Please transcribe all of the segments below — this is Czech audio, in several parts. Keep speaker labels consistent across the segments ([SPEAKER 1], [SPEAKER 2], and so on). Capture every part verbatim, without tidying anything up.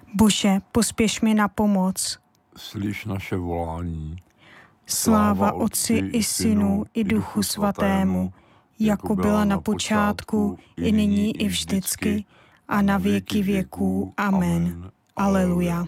[SPEAKER 1] Bože, pospěš mi na pomoc.
[SPEAKER 2] Slyš naše volání.
[SPEAKER 1] Sláva Otci i Synu i Duchu Svatému, jako byla na počátku, i nyní, i vždycky, a na věky věků. Amen. Aleluja.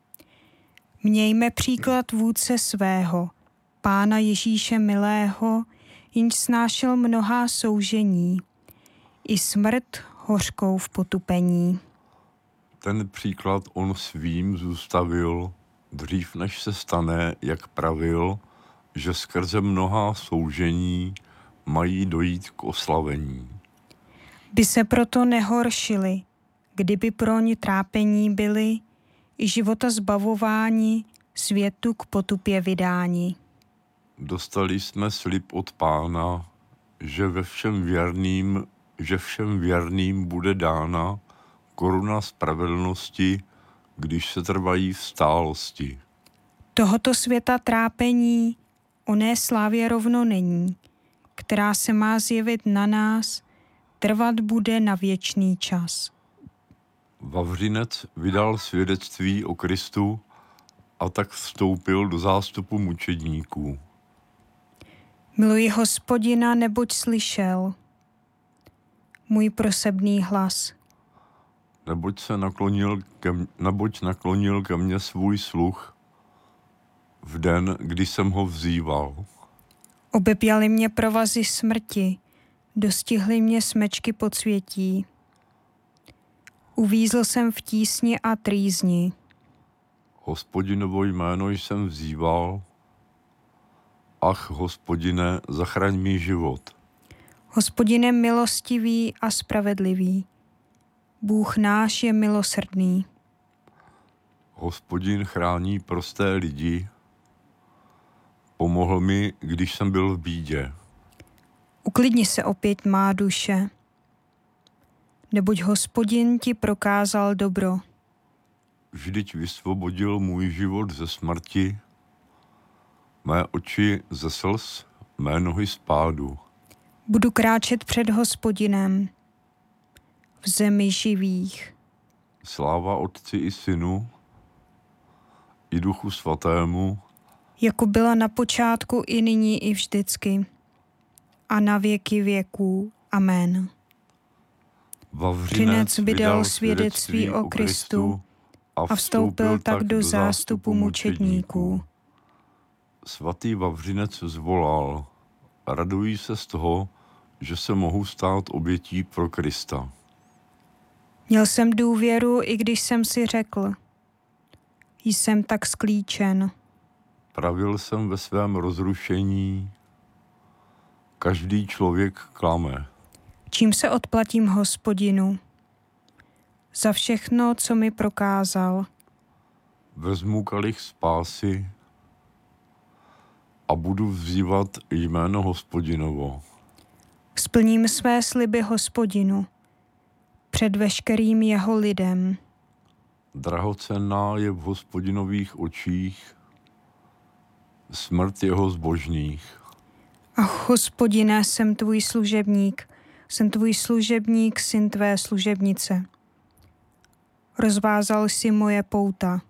[SPEAKER 1] Mějme příklad vůdce svého, Pána Ježíše milého, jenž snášel mnohá soužení, i smrt hořkou v potupení.
[SPEAKER 2] Ten příklad on svým zůstavil, dřív než se stane, jak pravil, že skrze mnohá soužení mají dojít k oslavení.
[SPEAKER 1] By se proto nehoršili, kdyby pro ně trápení byli, i života zbavování, světu k potupě vydání.
[SPEAKER 2] Dostali jsme slib od Pána, že ve všem věrným, že všem věrným bude dána koruna spravedlnosti, když se trvají v stálosti.
[SPEAKER 1] Tohoto světa trápení oné slávě rovno není, která se má zjevit na nás, trvat bude na věčný čas.
[SPEAKER 2] Vavřinec vydal svědectví o Kristu a tak vstoupil do zástupu mučedníků.
[SPEAKER 1] Miluji Hospodina, neboť slyšel můj prosebný hlas.
[SPEAKER 2] Neboť se naklonil ke, neboť naklonil ke mně svůj sluch v den, kdy jsem ho vzýval.
[SPEAKER 1] Obepěly mě provazy smrti, dostihly mě smečky podsvětí. Uvízl jsem v tísni a trýzni.
[SPEAKER 2] Hospodinovo jméno jsem vzýval. Ach, Hospodine, zachraň mi život.
[SPEAKER 1] Hospodine milostivý a spravedlivý, Bůh náš je milosrdný.
[SPEAKER 2] Hospodin chrání prosté lidi, pomohl mi, když jsem byl v bídě.
[SPEAKER 1] Uklidni se opět má duše, neboť Hospodin ti prokázal dobro.
[SPEAKER 2] Vždyť vysvobodil můj život ze smrti, mé oči ze slz, mé nohy z pádu.
[SPEAKER 1] Budu kráčet před Hospodinem v zemi živých.
[SPEAKER 2] Sláva Otci i Synu i Duchu Svatému,
[SPEAKER 1] jako byla na počátku, i nyní, i vždycky, a na věky věků. Amen.
[SPEAKER 2] Vavřinec vydal svědectví o Kristu a vstoupil tak do zástupu mučedníků. Svatý Vavřinec zvolal: raduji se z toho, že se mohu stát obětí pro Krista.
[SPEAKER 1] Měl jsem důvěru, i když jsem si řekl, jsem tak sklíčen.
[SPEAKER 2] Pravil jsem ve svém rozrušení, každý člověk klame.
[SPEAKER 1] Čím se odplatím Hospodinu? Za všechno, co mi prokázal.
[SPEAKER 2] Vezmu kalich spásy a budu vzývat jméno Hospodinovo.
[SPEAKER 1] Splním své sliby Hospodinu před veškerým jeho lidem.
[SPEAKER 2] Drahocenná je v Hospodinových očích smrt jeho zbožných.
[SPEAKER 1] Ach, Hospodine, jsem tvůj služebník, jsem tvůj služebník, syn tvé služebnice. Rozvázal si moje pouta.